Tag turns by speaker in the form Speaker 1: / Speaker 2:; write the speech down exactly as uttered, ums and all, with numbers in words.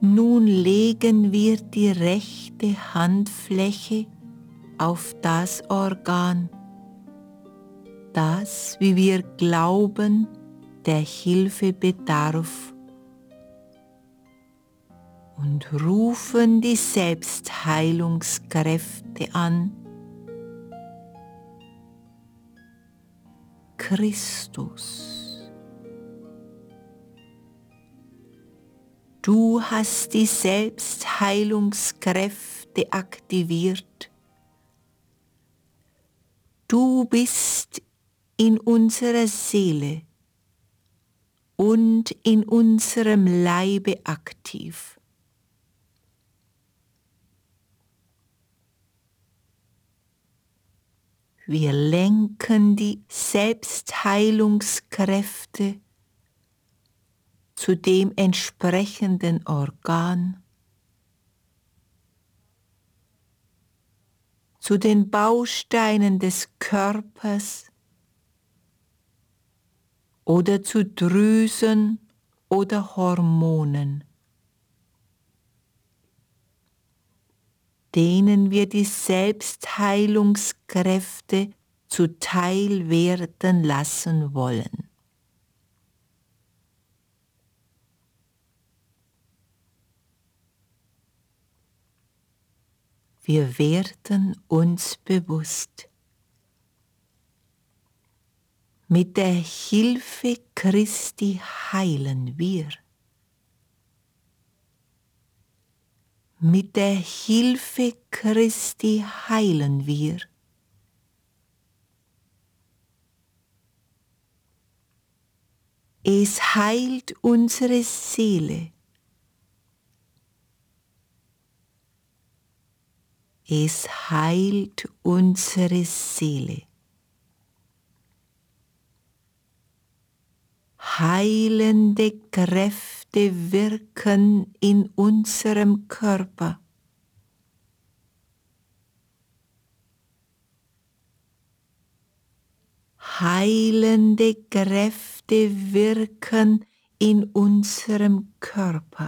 Speaker 1: Nun legen wir die rechte Handfläche auf das Organ, das, wie wir glauben, der Hilfe bedarf, und rufen die Selbstheilungskräfte an. Christus, du hast die Selbstheilungskräfte aktiviert. Du bist in unserer Seele und in unserem Leibe aktiv. Wir lenken die Selbstheilungskräfte zu dem entsprechenden Organ, zu den Bausteinen des Körpers oder zu Drüsen oder Hormonen, denen wir die Selbstheilungskräfte zuteil werden lassen wollen. Wir werden uns bewusst, mit der Hilfe Christi heilen wir. Mit der Hilfe Christi heilen wir. Es heilt unsere Seele. Es heilt unsere Seele. Heilende Kräfte wirken in unserem Körper. Heilende Kräfte wirken in unserem Körper.